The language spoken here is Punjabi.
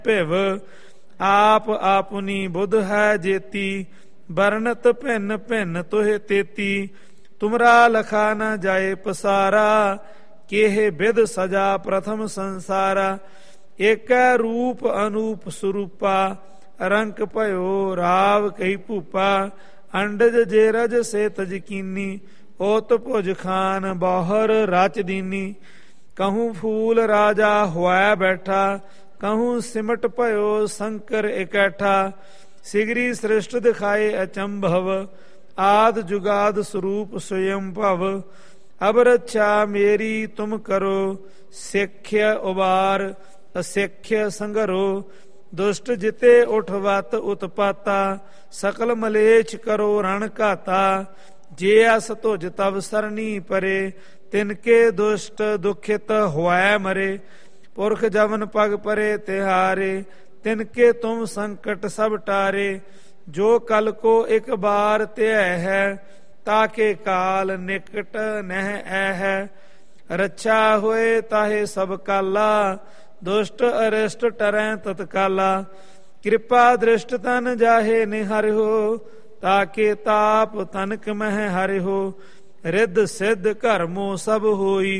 ਭਿਵ ਆਪ ਆਪੁਨੀ ਬੁੱਧ ਹੈ ਜੇਤੀ ਬਰਨਤ ਭਿੰਨ ਭਿੰਨ ਤੋਹਿ ਤੇਤੀ ਤੁਮਰਾ ਲਖਾ ਨ ਜਾਏ ਪਸਾਰਾ ਕੇਹ ਬਿਦ ਸਜਾ ਪ੍ਰਥਮ ਸੰਸਾਰਾ ਏਕੈ ਰੂਪ ਅਨੂਪ ਸਰੂਪਾ ਰੰਕ ਭਇਓ ਰਾਵ ਕਹੀ ਭੂਪਾ ਅੰਡਜ ਜੇ ਰਜ ਸੇ ਤਜਕੀਨੀ ਓਤ ਭੁਜ ਖਾਨ ਬਾਹਰ ਰਚ ਦੀਨੀ ਕਹੂੰ ਫੂਲ ਰਾਜਾ ਹੋਇ ਬੈਠਾ ਕਹੂੰ ਸਿਮਟ ਭਇਓ ਸ਼ੰਕਰ ਇਕੈਠਾ ਸਿਗਰੀ ਸ੍ਰਿਸ਼ਟ ਦਿਖਾਏ ਅਚੰਭਵ ਆਦ ਜੁਗਾਦ ਸਰੂਪ ਸਵਯੰ ਭਵ ਅਬ ਰੱਛਾ ਮੇਰੀ ਤੁਮ ਕਰੋ ਸਿੱਖਿਆ ਉਬਾਰ ਅਸਿੱਖਿਆ ਸੰਘਰੋ ਦੁਸ਼ਟ ਜਿਤੇ ਉਠਵਤ ਉਤਪਾਤਾ ਸਕਲ ਮਲੇਛ ਕਰੋ ਰਣ ਘਾਤਾ ਜੇ ਅਸ ਤੁਜ ਤਵ ਸਰਨੀ ਪਰੇ ਤਿਨਕੇ ਦੁਸ਼ਟ ਦੁਖਿਤ ਹੋਇ ਮਰੇ ਪੁਰਖ ਜਵਨ ਪਗ ਪਰੇ ਤਿਹਾਰੇ ਤਿਨਕੇ ਤੁਮ ਸੰਕਟ ਸਭ ਟਾਰੇ ਜੋ ਕਲ ਕੋ ਇਕ ਬਾਰ ਧਿਆ ਹੈ ਤਾਕੇ ਕਾਲ ਨਿਕਟ ਨਹਿ ਐ ਹੈ ਰੱਛਾ ਹੋਏ ਤਾਹੇ ਸਭ ਕਾਲਾ ਦੁਸ਼ਟ ਅਰਿਸ਼ਟ ਟਰੈ ਤਤਕਾਲਾ ਕਿਰਪਾ ਦ੍ਰਿਸ਼ਟ ਤਨ ਜਾਹੇ ਨਿਹਰਿਓ ਤਾਕੇ ਤਾਪ ਤਨਕ ਮਹਿ ਹਰਿਓ ਰਿੱਧ ਸਿੱਧ ਘਰਮੋ ਸਭ ਹੋਈ